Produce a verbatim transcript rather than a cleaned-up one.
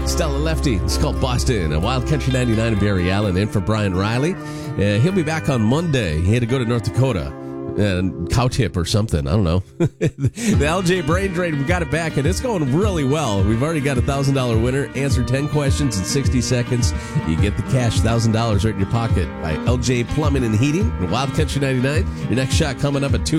Stella Lefty. It's called Boston. And Wild Country ninety-nine of Barry Allen in for Brian Riley. Uh, he'll be back on Monday. He had to go to North Dakota. And cow tip or something. I don't know. The L J Brain Drain, we got it back, and it's going really well. We've already got a one thousand dollars winner. Answer ten questions in sixty seconds. You get the cash, one thousand dollars right in your pocket by L J Plumbing and Heating and Wild Country ninety-nine. Your next shot coming up at two.